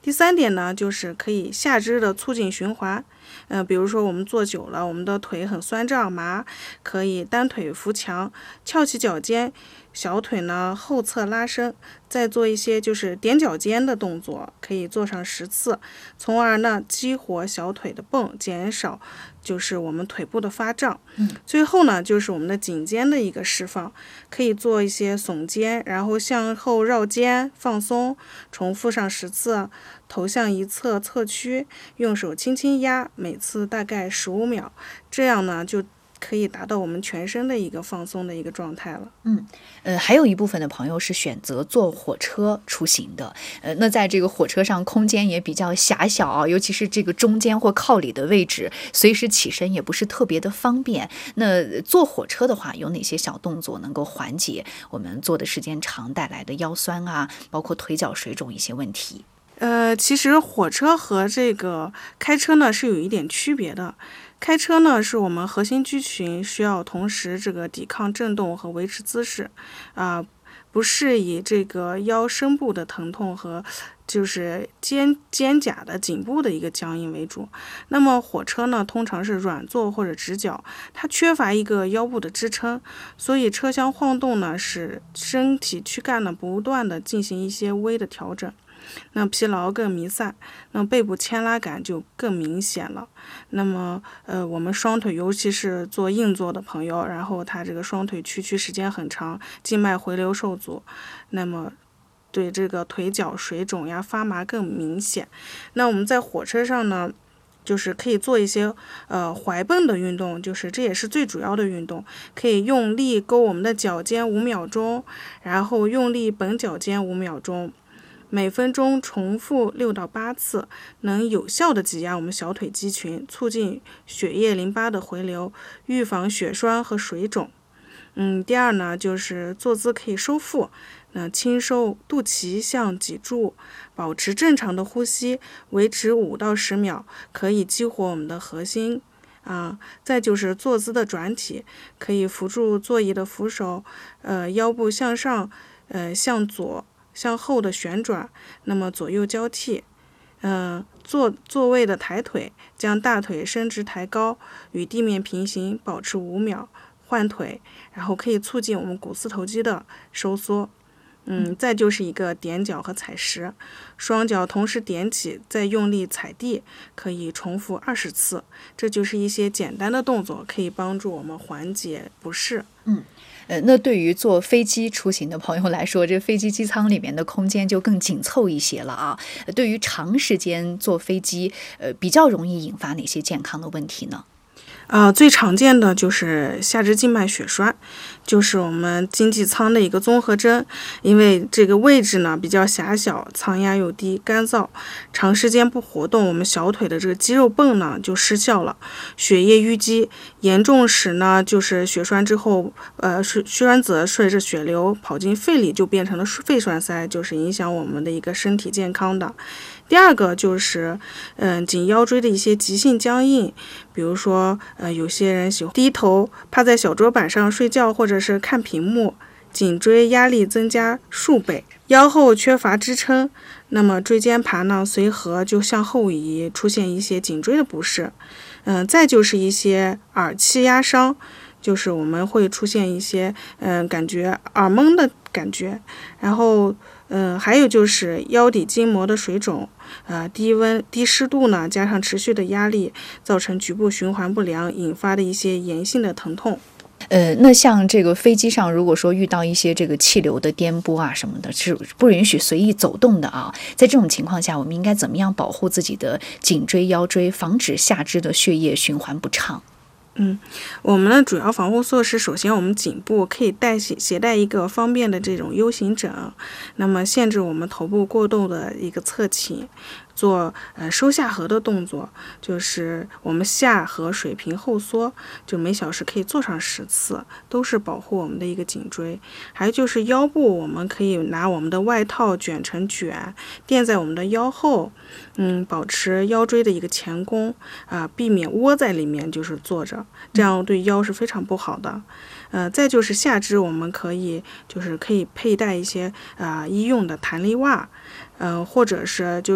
第3点呢，就是可以下肢的促进循环。比如说我们坐久了，我们的腿很酸胀麻，可以单腿扶墙，翘起脚尖，小腿呢后侧拉伸，再做一些就是踮脚尖的动作，可以做上10次，从而呢激活小腿的泵，减少就是我们腿部的发胀。最后呢就是我们的颈肩的一个释放，可以做一些耸肩，然后向后绕肩放松，重复上10次，头向一侧侧屈，用手轻轻压，每次大概15秒，这样呢就可以达到我们全身的一个放松的一个状态了。 还有一部分的朋友是选择坐火车出行的，那在这个火车上空间也比较狭小啊，尤其是这个中间或靠里的位置，随时起身也不是特别的方便。那坐火车的话，有哪些小动作能够缓解我们坐的时间长带来的腰酸啊，包括腿脚水肿一些问题？ 其实火车和这个开车呢是有一点区别的。开车呢是我们核心肌群需要同时这个抵抗震动和维持姿势，不是以这个腰深部的疼痛和就是肩胛的颈部的一个僵硬为主。那么火车呢通常是软座或者直角，它缺乏一个腰部的支撑，所以车厢晃动呢使身体躯干呢不断的进行一些微的调整，那疲劳更弥散，那背部牵拉感就更明显了。那么我们双腿尤其是做硬座的朋友，然后他这个双腿屈时间很长，静脉回流受阻，那么对这个腿脚水肿呀发麻更明显。那我们在火车上呢就是可以做一些踝泵的运动，就是这也是最主要的运动，可以用力勾我们的脚尖5秒钟，然后用力绷脚尖5秒钟，每分钟重复6到8次，能有效的挤压我们小腿肌群，促进血液淋巴的回流，预防血栓和水肿。第二呢，就是坐姿可以收腹，轻收肚脐向脊柱，保持正常的呼吸，维持5到10秒，可以激活我们的核心。再就是坐姿的转体，可以扶住座椅的扶手，腰部向上，向左向后的旋转，那么左右交替。座位的抬腿，将大腿伸直抬高，与地面平行，保持5秒，换腿，然后可以促进我们股四头肌的收缩。再就是一个踮脚和踩实，双脚同时踮起，再用力踩地，可以重复20次。这就是一些简单的动作，可以帮助我们缓解不适。 那对于坐飞机出行的朋友来说，这飞机机舱里面的空间就更紧凑一些了啊。对于长时间坐飞机，比较容易引发哪些健康的问题呢？ 最常见的就是下肢静脉血栓，就是我们经济舱的一个综合征，因为这个位置呢比较狭小，舱压又低，干燥，长时间不活动，我们小腿的这个肌肉泵呢就失效了，血液淤积，严重时呢就是血栓之后，血栓子顺着血流跑进肺里，就变成了肺栓塞，就是影响我们的一个身体健康的。第二个就是颈腰椎的一些急性僵硬，比如说有些人喜欢低头趴在小桌板上睡觉，或者是看屏幕，颈椎压力增加数倍，腰后缺乏支撑，那么椎间盘呢随和就向后移，出现一些颈椎的不适。再就是一些耳气压伤，就是我们会出现一些感觉耳蒙的感觉，然后还有就是腰底筋膜的水肿，低温低湿度呢，加上持续的压力，造成局部循环不良，引发的一些炎性的疼痛。 那像这个飞机上，如果说遇到一些这个气流的颠簸啊什么的，是不允许随意走动的啊。在这种情况下，我们应该怎么样保护自己的颈椎、腰椎，防止下肢的血液循环不畅？ 我们的主要防护措施，首先我们颈部可以携带一个方便的这种 U 型枕，那么限制我们头部过度的一个侧倾，做收下颌的动作，就是我们下颌水平后缩，就每小时可以做上10次，都是保护我们的一个颈椎。还有就是腰部，我们可以拿我们的外套卷成卷，垫在我们的腰后，保持腰椎的一个前弓，避免窝在里面就是坐着，这样对腰是非常不好的。再就是下肢，我们可以佩戴一些医用的弹力袜，或者是